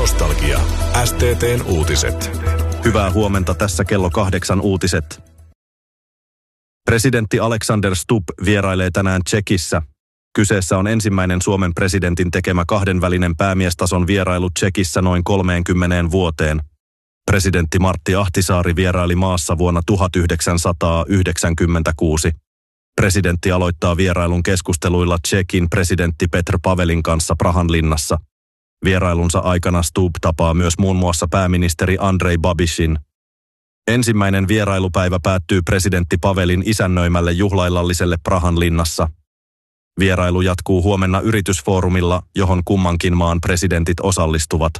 Nostalgia. STT:n uutiset. Hyvää huomenta, tässä kello 8 uutiset. Presidentti Alexander Stubb vierailee tänään Tšekissä. Kyseessä on ensimmäinen Suomen presidentin tekemä kahdenvälinen päämiestason vierailu Tšekissä noin 30 vuoteen. Presidentti Martti Ahtisaari vieraili maassa vuonna 1996. Presidentti aloittaa vierailun keskusteluilla Tšekin presidentti Petr Pavelin kanssa Prahan linnassa. Vierailunsa aikana Stubb tapaa myös muun muassa pääministeri Andrej Babišin. Ensimmäinen vierailupäivä päättyy presidentti Pavelin isännöimälle juhlaillalliselle Prahan linnassa. Vierailu jatkuu huomenna yritysfoorumilla, johon kummankin maan presidentit osallistuvat.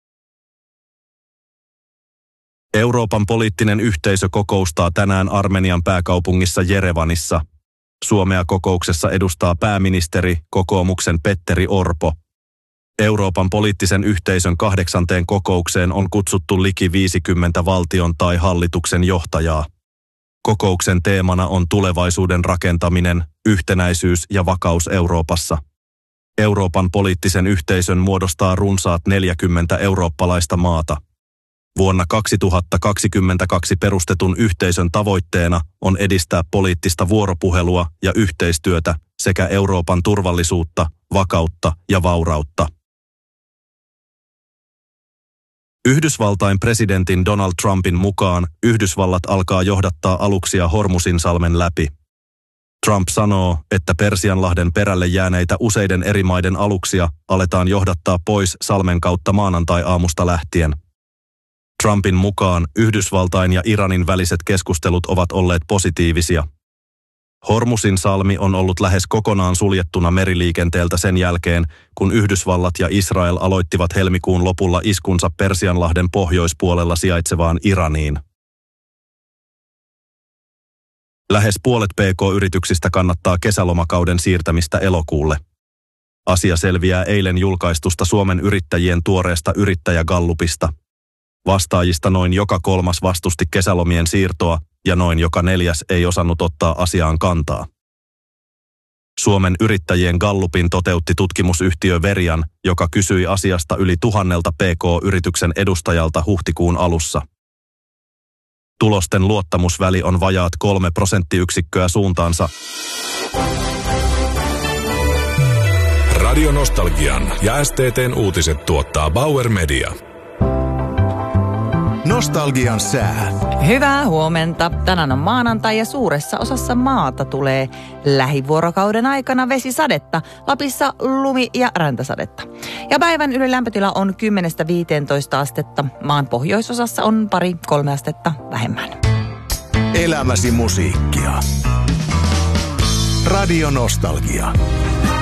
Euroopan poliittinen yhteisö kokoustaa tänään Armenian pääkaupungissa Jerevanissa. Suomea kokouksessa edustaa pääministeri, kokoomuksen Petteri Orpo. Euroopan poliittisen yhteisön 8. kokoukseen on kutsuttu liki 50 valtion tai hallituksen johtajaa. Kokouksen teemana on tulevaisuuden rakentaminen, yhtenäisyys ja vakaus Euroopassa. Euroopan poliittisen yhteisön muodostaa runsaat 40 eurooppalaista maata. Vuonna 2022 perustetun yhteisön tavoitteena on edistää poliittista vuoropuhelua ja yhteistyötä sekä Euroopan turvallisuutta, vakautta ja vaurautta. Yhdysvaltain presidentin Donald Trumpin mukaan Yhdysvallat alkaa johdattaa aluksia Hormuzinsalmen läpi. Trump sanoo, että Persianlahden perälle jääneitä useiden eri maiden aluksia aletaan johdattaa pois salmen kautta maanantai-aamusta lähtien. Trumpin mukaan Yhdysvaltain ja Iranin väliset keskustelut ovat olleet positiivisia. Hormuzinsalmi on ollut lähes kokonaan suljettuna meriliikenteeltä sen jälkeen, kun Yhdysvallat ja Israel aloittivat helmikuun lopulla iskunsa Persianlahden pohjoispuolella sijaitsevaan Iraniin. Lähes puolet PK-yrityksistä kannattaa kesälomakauden siirtämistä elokuulle. Asia selviää eilen julkaistusta Suomen yrittäjien tuoreesta yrittäjägallupista. Vastaajista noin joka kolmas vastusti kesälomien siirtoa ja noin joka neljäs ei osannut ottaa asiaan kantaa. Suomen yrittäjien gallupin toteutti tutkimusyhtiö Verian, joka kysyi asiasta yli 1000 PK-yrityksen edustajalta huhtikuun alussa. Tulosten luottamusväli on vajaat 3 prosenttiyksikköä suuntaansa. Radio Nostalgian ja STT:n uutiset tuottaa Bauer Media. Nostalgian sää. Hyvää huomenta. Tänään on maanantai ja suuressa osassa maata tulee lähivuorokauden aikana vesisadetta. Lapissa lumi- ja räntäsadetta. Ja päivän ylilämpötila on 10–15 astetta. Maan pohjoisosassa on 2–3 astetta vähemmän. Elämäsi musiikkia. Radio Nostalgia.